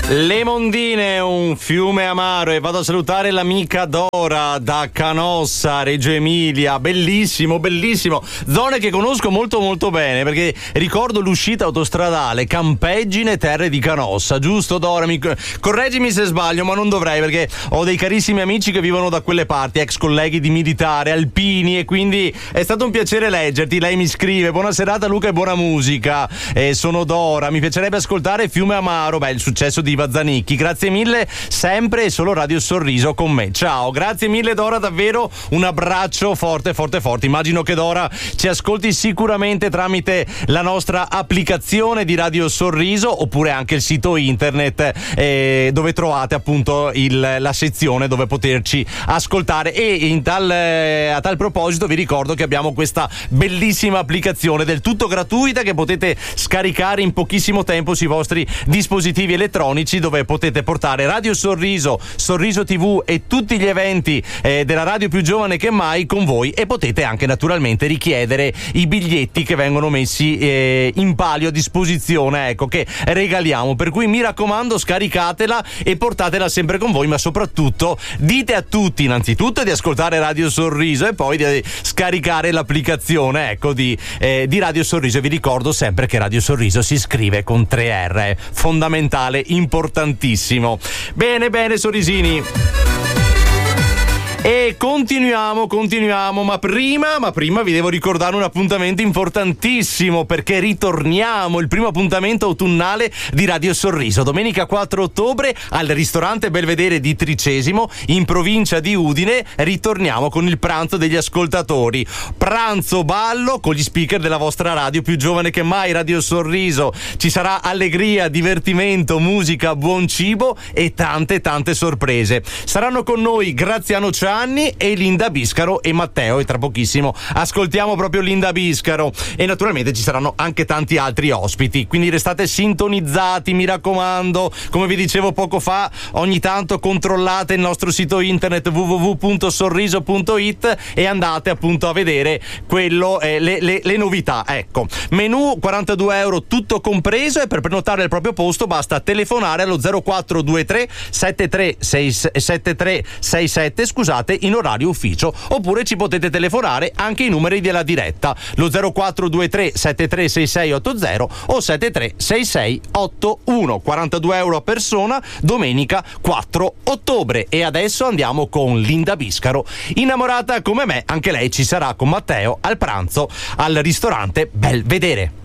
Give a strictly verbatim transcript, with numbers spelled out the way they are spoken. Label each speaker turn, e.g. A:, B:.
A: Le Mondine, un fiume amaro, e vado a salutare l'amica Dora da Canossa, Reggio Emilia. Bellissimo, bellissimo. Zone che conosco molto molto bene, perché ricordo l'uscita autostradale Campeggine Terre di Canossa, giusto Dora? Mi... correggimi se sbaglio, ma non dovrei, perché ho dei carissimi amici che vivono da quelle parti, ex colleghi di militare, alpini, e quindi è stato un piacere leggerti. Lei mi scrive: buona serata Luca e buona musica, eh, sono Dora, mi piacerebbe ascoltare Fiume Amaro. Beh, il successo di Zanicchi, grazie mille, sempre e solo Radio Sorriso con me. Ciao, grazie mille Dora, davvero un abbraccio forte forte forte. Immagino che Dora ci ascolti sicuramente tramite la nostra applicazione di Radio Sorriso, oppure anche il sito internet, eh, dove trovate appunto il, la sezione dove poterci ascoltare. E in tal, eh, a tal proposito vi ricordo che abbiamo questa bellissima applicazione del tutto gratuita che potete scaricare in pochissimo tempo sui vostri dispositivi elettronici, dove potete portare Radio Sorriso, Sorriso tivù e tutti gli eventi eh, della radio più giovane che mai con voi, e potete anche naturalmente richiedere i biglietti che vengono messi eh, in palio a disposizione, ecco, che regaliamo. Per cui mi raccomando, scaricatela e portatela sempre con voi, ma soprattutto dite a tutti innanzitutto di ascoltare Radio Sorriso e poi di scaricare l'applicazione, ecco, di, eh, di Radio Sorriso. E vi ricordo sempre che Radio Sorriso si scrive con tre R, fondamentale, importante, importantissimo. Bene, bene, sorrisini. E continuiamo, continuiamo, ma prima, ma prima vi devo ricordare un appuntamento importantissimo, perché ritorniamo, il primo appuntamento autunnale di Radio Sorriso, domenica quattro ottobre al ristorante Belvedere di Tricesimo, in provincia di Udine. Ritorniamo con il pranzo degli ascoltatori, pranzo ballo con gli speaker della vostra radio più giovane che mai, Radio Sorriso. Ci sarà allegria, divertimento, musica, buon cibo e tante tante sorprese. Saranno con noi Graziano Ciani e Linda Biscaro e Matteo, e tra pochissimo ascoltiamo proprio Linda Biscaro, e naturalmente ci saranno anche tanti altri ospiti, quindi restate sintonizzati, mi raccomando. Come vi dicevo poco fa, ogni tanto controllate il nostro sito internet w w w punto sorriso punto i t e andate appunto a vedere quello, eh, le, le, le novità. Ecco, menù quarantadue euro tutto compreso, e per prenotare il proprio posto basta telefonare allo zero quattro due tre sette tre sei sette, scusate, in orario ufficio, oppure ci potete telefonare anche i numeri della diretta, lo zero quattro due tre sette tre sei sei otto zero o sette tre sei sei otto uno. quarantadue euro a persona, domenica quattro ottobre. E adesso andiamo con Linda Biscaro, innamorata come me, anche lei ci sarà con Matteo al pranzo al ristorante Belvedere.